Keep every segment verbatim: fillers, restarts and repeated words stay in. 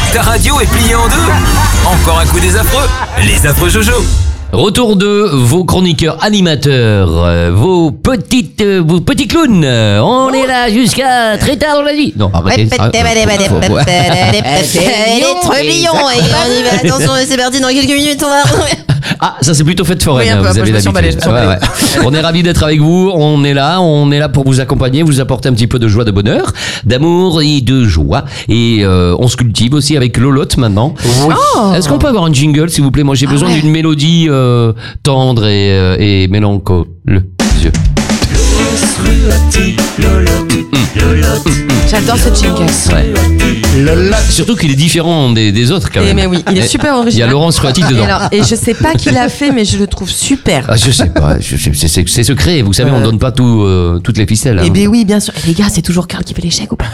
Ta radio est pliée en deux. Encore un coup des affreux. Les affreux Jojo. Retour de vos chroniqueurs animateurs, euh, vos petites, euh, vos petits clowns. Euh, On est là jusqu'à très tard dans la nuit. Non, arrêtez. ça, faut- faut- faut- Les trublions. Attention, c'est parti dans quelques minutes. On va. Ah, ça c'est plutôt fête foraine. Oui, un peu, vous un peu, avez je me suis l'habitude. emballée, je me Ouais, ouais. On est ravis d'être avec vous. On est là, on est là pour vous accompagner, vous apporter un petit peu de joie, de bonheur, d'amour et de joie. Et euh, on se cultive aussi avec Lolotte maintenant. Oh. Est-ce qu'on peut avoir un jingle, s'il vous plaît? Moi, j'ai besoin d'une mélodie euh, tendre et, euh, et mélancolique. J'adore ce jingle. Ouais. Surtout qu'il est différent des, des autres quand Eh, même. mais oui, il est Et super Il y original. a Laurence Ruati Et, dedans. alors, et je sais pas qui l'a fait, mais je le trouve super. Ah, je sais pas, je sais- c'est c'est- c'est secret. Vous savez, on Euh. donne pas tout, euh, toutes les ficelles. Eh hein. ben oui, bien sûr. Et les gars, c'est toujours Karl qui fait l'échec ou pas?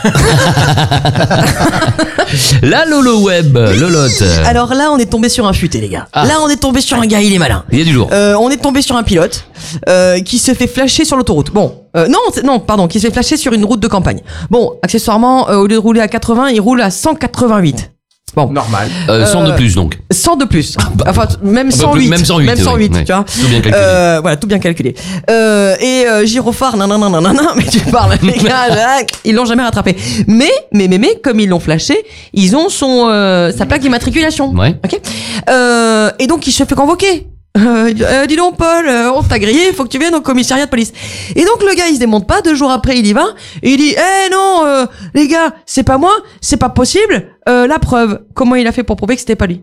La Lolo Web, Lolotte. Alors là, on est tombé sur un futé, les gars. Ah. Là, on est tombé sur un gars, il est malin. Il y a du lourd. Euh, on est tombé sur un pilote euh, qui se fait flasher sur l'autoroute. Bon, euh, non, c'est- non, pardon, qui se fait flasher sur une route de campagne. Bon, accessoirement, euh, au lieu de rouler à quatre-vingts, il roule à cent quatre-vingt-huit. Bon, Normal. Euh, cent de euh, plus donc. cent de plus. bah, Enfin, même un peu cent huit. plus, même cent huit, Même cent huit, oui, tu vois. tout bien calculé. Euh, voilà, tout bien calculé. Euh, et euh, gyrophare, nan nan nan nan nan, nan, mais tu parles, les gars, là, ils l'ont jamais rattrapé. Mais, mais, mais, mais, comme ils l'ont flashé, ils ont son, euh, sa plaque d'immatriculation. Ouais. Ok. Euh, et donc il se fait convoquer. Euh, euh, dis donc Paul, euh, on t'a grillé, faut que tu viennes au commissariat de police. Et donc le gars il se démonte pas, deux jours après il y va, et il dit eh non euh, les gars, c'est pas moi, c'est pas possible, euh, la preuve. Comment il a fait pour prouver que c'était pas lui?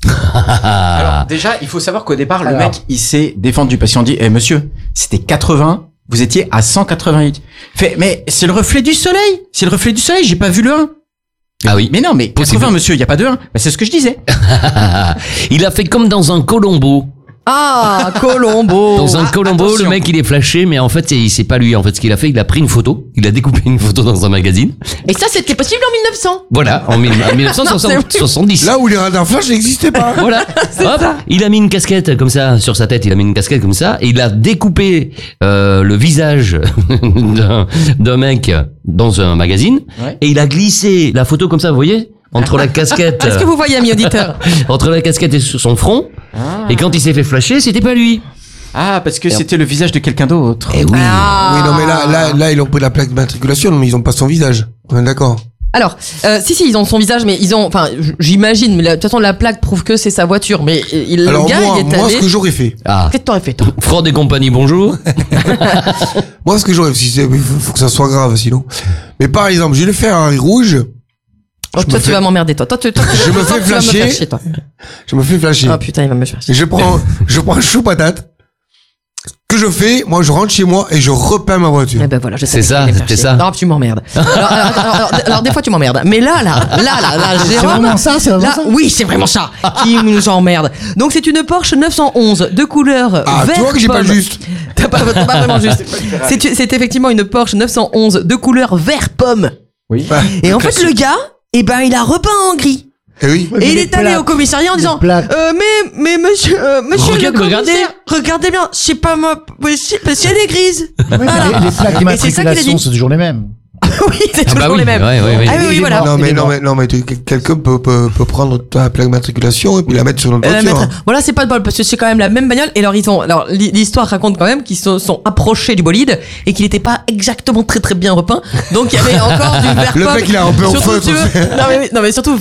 Alors, déjà, il faut savoir qu'au départ, le Alors. mec, il s'est défendu parce qu'on dit, eh, monsieur, c'était quatre-vingts, vous étiez à cent quatre-vingt-huit. Fait, mais c'est le reflet du soleil. C'est le reflet du soleil, j'ai pas vu le un. Ah oui. Mais non, mais Possible. quatre-vingts, monsieur, il y a pas de un. Bah, c'est ce que je disais. Il a fait comme dans un Colombo. Ah, Colombo. Dans un Ah, Colombo, attention. le mec il est flashé, mais en fait c'est c'est pas lui. En fait, ce qu'il a fait, il a pris une photo, il a découpé une photo dans un magazine. Et ça c'était possible en mille neuf cents. Voilà, en mille- en mille neuf cent soixante-dix. Là où les radars flash n'existaient pas. Voilà. Hop, il a mis une casquette comme ça sur sa tête. Il a mis une casquette comme ça et il a découpé euh, le visage d'un d'un mec dans un magazine Ouais. et il a glissé la photo comme ça. Vous voyez, entre la casquette, Est-ce que vous voyez, ami auditeur? entre la casquette et sur son front. Et quand il s'est fait flasher, c'était pas lui. Ah, parce que c'était le visage de quelqu'un d'autre. Eh oui. Ah. Oui, non, mais là, là, là, ils ont pris la plaque d'immatriculation, mais ils ont pas son visage. On est d'accord. Alors, euh, si si, ils ont son visage, mais ils ont, enfin, j- j'imagine, mais la- de toute façon la plaque prouve que c'est sa voiture, mais euh, il, Alors le gars moi, il est moi, allé. ce que j'aurais fait, Ah. Qu'est-ce que t'aurais fait toi? Fraude et compagnie, bonjour. moi, ce que j'aurais, si c'est, il faut, faut que ça soit grave, sinon. Mais par exemple, je vais faire un riz rouge, Oh, je toi me tu fais- vas m'emmerder toi. Toi tu, toi, tu- Je me toi, fais tu vas flasher. faire chier, toi. je me fais flasher. Ah putain, il va me faire chier. Et je prends, je prends un chou patate. Ce que je fais, moi, je rentre chez moi et je repeins ma voiture. Eh ben voilà, je sais. C'est ça, c'était ça. Non, tu m'emmerdes. Alors, alors, alors, alors, alors, des fois tu m'emmerdes, mais là, là, là, là, là, Jérôme, vraiment ça, c'est vraiment là, ça oui, c'est vraiment ça qui nous emmerde. Donc c'est une Porsche neuf cent onze de couleur Ah, vert tu vois que j'ai pas pomme. juste. T'as pas, t'as pas vraiment juste. C'est, c'est effectivement une Porsche neuf cent onze de couleur vert pomme. Oui. Et en fait, le gars, eh ben, il a repeint en gris. Eh oui. Ouais, Et mais il les est allé plaques, au commissariat en les disant, plaques. euh, mais, mais monsieur, euh, monsieur Regarde, le regardez. commissaire, regardez bien, c'est pas moi possible parce qu'elle est grise. Ouais, mais Voilà. les, les plaques Et c'est ça qu'il a d'immatriculation, dit. c'est toujours les mêmes. Oui, c'est Ah toujours bah oui, les mêmes. ouais, ouais, ouais. Ah oui, oui, Il est voilà. mort. Non, il mais, est non, mort. mais, non, mais tu- quelqu'un peut, peut, peut prendre ta plaque d'immatriculation et puis la mettre sur notre Euh, voiture. mettre- Voilà, c'est pas de bol parce que c'est quand même la même bagnole. Et alors ils ont, alors l'hi- l'histoire raconte quand même qu'ils se sont approchés du bolide et qu'il n'était pas exactement très très bien repeint. Donc il y avait encore du vert Le pomme. mec, il a un peu en Surtout, feutre. tu veux- Non mais, non mais surtout